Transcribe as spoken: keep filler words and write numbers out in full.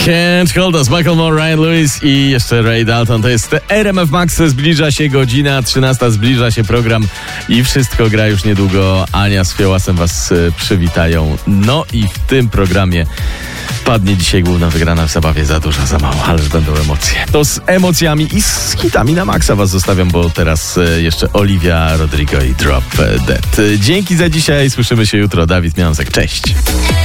Can't Hold Us, Michael Moore, Ryan Lewis i jeszcze Ray Dalton. To jest R M F Max, zbliża się godzina trzynasta, zbliża się program i wszystko gra już niedługo. Ania z Fiołasem was przywitają. No i w tym programie padnie dzisiaj główna wygrana w zabawie Za duża, za mało, ależ będą emocje. To z emocjami i z hitami na maksa was zostawiam, bo teraz jeszcze Olivia Rodrigo i Drop Dead. Dzięki za dzisiaj, słyszymy się jutro. Dawid Miąsek, cześć.